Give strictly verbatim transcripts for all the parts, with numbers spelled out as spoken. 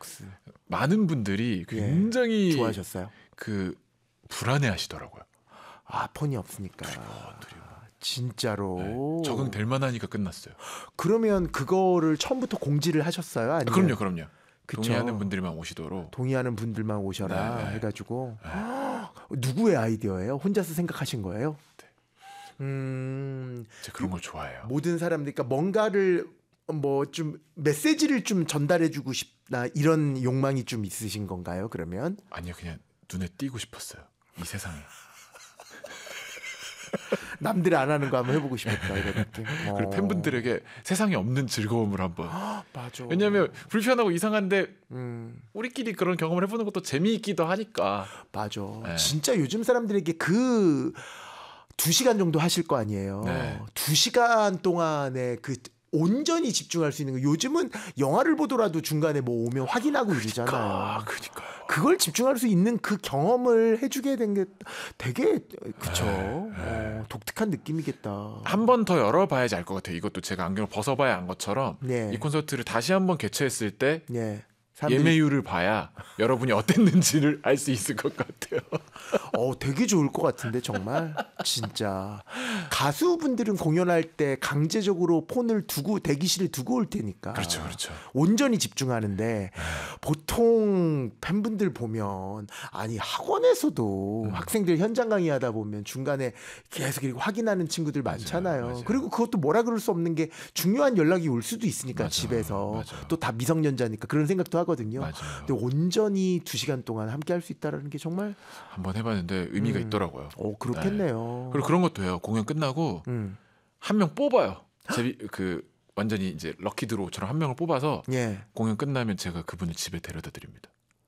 클라이막스. 많은 분들이 굉장히 예. 좋아하셨어요. 그 불안해하시더라고요. 아 폰이 없으니까. 그리고 진짜로 네, 적응될 만하니까 끝났어요. 그러면 그거를 처음부터 공지를 하셨어요? 아니면? 아, 그럼요, 그럼요. 그쵸? 동의하는 분들만 오시도록. 동의하는 분들만 오셔라 네, 네. 해가지고 네. 누구의 아이디어예요? 혼자서 생각하신 거예요? 네. 음, 제가 그런 걸 좋아해요. 모든 사람들, 그러니까 뭔가를 뭐 좀 메시지를 좀 전달해주고 싶나 이런 욕망이 좀 있으신 건가요? 그러면 아니요, 그냥 눈에 띄고 싶었어요. 이 세상에. 남들 안 하는 거 한번 해보고 싶었다 이런 느낌. 그리고 어. 팬분들에게 세상에 없는 즐거움을 한번. 맞아. 왜냐하면 불편하고 이상한데 음. 우리끼리 그런 경험을 해보는 것도 재미있기도 하니까. 맞아. 네. 진짜 요즘 사람들에게 그 두 시간 정도 하실 거 아니에요. 네. 두 시간 동안에 그 온전히 집중할 수 있는 거. 요즘은 영화를 보더라도 중간에 뭐 오면 확인하고 이러잖아요. 아, 그러니까요. 그걸 집중할 수 있는 그 경험을 해주게 된 게 되게 그쵸. 네. 어, 독특한 느낌이겠다. 한 번 더 열어봐야지 알 것 같아요. 이것도 제가 안경을 벗어봐야 안 것처럼 네. 이 콘서트를 다시 한번 개최했을 때 네. 사람들이- 예매율을 봐야 여러분이 어땠는지를 알 수 있을 것 같아요. 어, 되게 좋을 것 같은데 정말 진짜 가수분들은 공연할 때 강제적으로 폰을 두고 대기실에 두고 올 테니까 그렇죠, 그렇죠. 온전히 집중하는데 보통 팬분들 보면 아니 학원에서도 음. 학생들 현장 강의하다 보면 중간에 계속 이렇게 확인하는 친구들 많잖아요. 맞아요. 그리고 그것도 뭐라 그럴 수 없는 게 중요한 연락이 올 수도 있으니까 맞아요. 집에서 맞아요. 또 다 미성년자니까 그런 생각도 하거든요. 맞아요. 근데 온전히 두 시간 동안 함께 할 수 있다는 게 정말 한번 해봤는데 의미가 음. 있더라고요. 어 그렇겠네요. 그리고 그런 것도 해요. 공연 끝나고 음. 한 명 뽑아요. 제비 그 완전히 이제 럭키 드로우처럼 한 명을 뽑아서 예. 공연 끝나면 제가 그분을 집에 데려다 드립니다.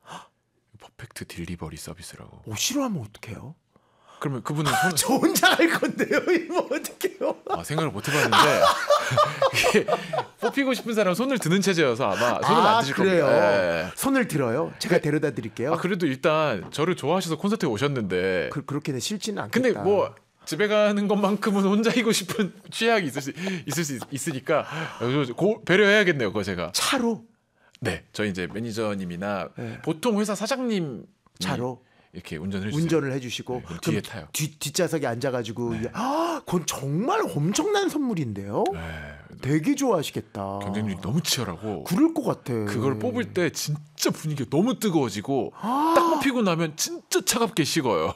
퍼펙트 딜리버리 서비스라고. 오 싫어하면 어떡해요? 그러면 그분은 손, 저 혼자 할 건데요. 이거 어떡해요? 아, 생각을 못 해봤는데 이게 뽑히고 싶은 사람 손을 드는 체제여서 아마 손을 아, 안 드실 그래요? 겁니다. 예. 손을 들어요. 제가 데려다 드릴게요. 아, 그래도 일단 저를 좋아하셔서 콘서트에 오셨는데 그, 그렇게는 싫지는 않겠다. 근데 뭐 집에 가는 것만큼은 혼자이고 싶은 취향이 있을 수, 있을 수 있으니까 고, 배려해야겠네요. 그거 제가. 차로 네, 저희 이제 매니저님이나 네. 보통 회사 사장님 차로 이렇게 운전을 해주세요. 운전을 해주시고 네, 그럼 그럼 뒤에 타요. 뒤 뒷좌석에 앉아가지고 네. 이게, 아, 그건 정말 엄청난 선물인데요. 네, 되게 좋아하시겠다. 경쟁률이 너무 치열하고 그럴 것 같아. 그걸 뽑을 때 진짜 분위기가 너무 뜨거워지고 아. 딱 뽑히고 나면 진짜 차갑게 식어요.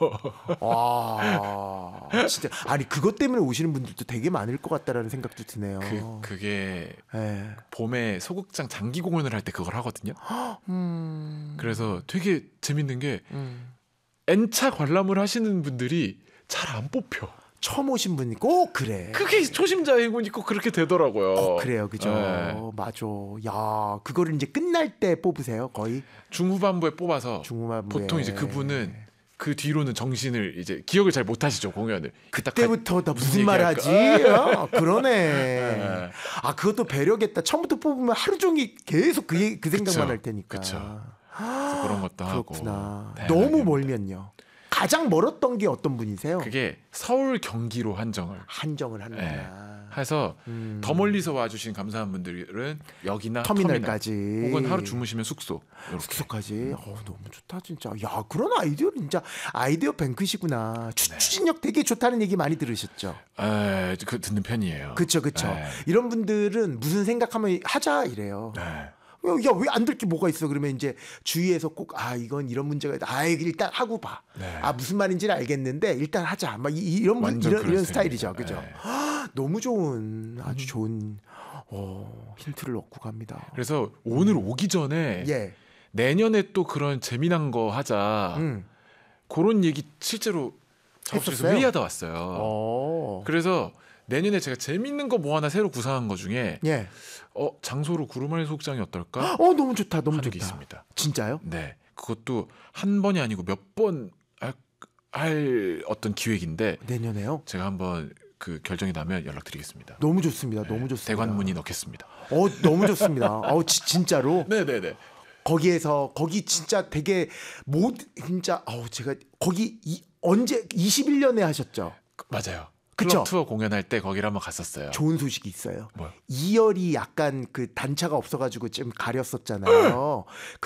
와, 진짜 아니 그것 때문에 오시는 분들도 되게 많을 것 같다라는 생각도 드네요. 그 그게 예. 봄에 소극장 장기 공연을 할 때 그걸 하거든요. 음, 그래서 되게 재밌는 게 음. N차 관람을 하시는 분들이 잘 안 뽑혀. 처음 오신 분이 꼭 그래. 그게 초심자 행운이 꼭 그렇게 되더라고요. 꼭 그래요, 그죠? 네. 맞아. 야, 그거를 이제 끝날 때 뽑으세요, 거의 중후반부에 뽑아서 중후반부에. 보통 이제 그분은 그 뒤로는 정신을 이제 기억을 잘 못하시죠 공연을. 그때부터 나 무슨 무슨 말 얘기할까? 하지? 어, 그러네. 네. 아, 그것도 배려겠다. 처음부터 뽑으면 하루 종일 계속 그, 얘기- 그 생각만 그쵸, 할 테니까. 그쵸. 그래서 그런 것도 그렇구나. 하고. 너무 다양하게 멀면요. 가장 멀었던 게 어떤 분이세요? 그게 서울 경기로 한정을 한정을 하는구나. 해서 음. 더 멀리서 와주신 감사한 분들은 여기나 터미널까지. 터미널, 혹은 하루 주무시면 숙소 이렇게. 숙소까지. 어, 너무 좋다 진짜. 야, 그런 아이디어 진짜 아이디어 뱅크시구나. 추, 네. 추진력 되게 좋다는 얘기 많이 들으셨죠? 에, 그 듣는 편이에요. 그쵸, 그쵸. 네. 이런 분들은 무슨 생각하면 하자 이래요. 네. 야, 왜 안 될 게 뭐가 있어? 그러면 이제 주위에서 꼭 아 이건 이런 문제가 있다. 아 일단 하고 봐. 네. 아 무슨 말인지는 알겠는데 일단 하자. 막 이, 이런 분, 완전 이런, 그런 이런 스타일입니다. 스타일이죠, 그죠? 네. 아, 너무 좋은 아주 좋은 어, 힌트를 얻고 갑니다. 그래서 오늘 오기 전에 예, 내년에 또 그런 재미난 거 하자. 음, 그런 얘기 실제로 작업실에서 했었어요? 회의하다 왔어요. 어, 그래서 내년에 제가 재밌는 거 뭐 하나 새로 구상한 거 중에 예, 어 장소로 구름아리 소극장이 어떨까 어 너무 좋다, 너무 하는 좋다. 게 있습니다. 진짜요? 네, 그것도 한 번이 아니고 몇 번 할, 할 어떤 기획인데 내년에요? 제가 한번 그 결정이 나면 연락드리겠습니다. 너무 좋습니다, 네, 너무 좋습니다. 대관 문의 넣겠습니다. 어, 너무 좋습니다. 어, 지, 진짜로. 네네네. 거기에서 거기 진짜 되게 모 진짜 아우 제가 거기 이, 언제 이십일 년에 하셨죠? 맞아요. 그쵸? 클럽 투어 공연할 때 거기를 한번 갔었어요. 좋은 소식이 있어요. 뭐요? 이열이 약간 그 단차가 없어가지고 좀 가렸었잖아요.